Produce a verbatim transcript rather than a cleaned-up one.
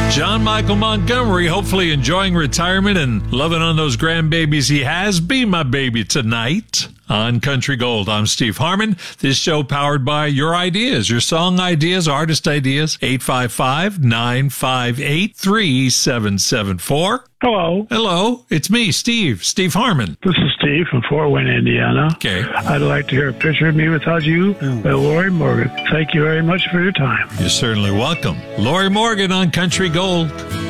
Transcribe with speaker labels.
Speaker 1: John Michael Montgomery, hopefully enjoying retirement and loving on those grandbabies he has. Be my baby tonight on Country Gold. I'm Steve Harmon. This show powered by your ideas, your song ideas, artist ideas. eight five five, nine five eight, three seven seven four.
Speaker 2: Hello.
Speaker 1: Hello. It's me, Steve. Steve Harmon.
Speaker 2: This is Steve from Fort Wayne, Indiana.
Speaker 1: Okay.
Speaker 2: I'd like to hear A Picture of Me Without You by Lori Morgan. Thank you very much for your time.
Speaker 1: You're certainly welcome. Lori Morgan on Country Gold.